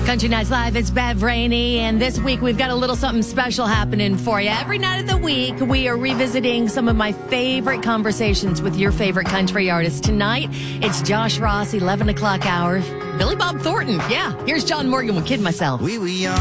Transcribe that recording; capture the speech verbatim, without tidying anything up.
Country Nights Live, it's Bev Rainey, and this week we've got a little something special happening for you. Every night of the week, we are revisiting some of my favorite conversations with your favorite country artists. Tonight, it's Josh Ross, eleven o'clock hour. Billy Bob Thornton, yeah. Here's John Morgan with Kid Myself. We were young.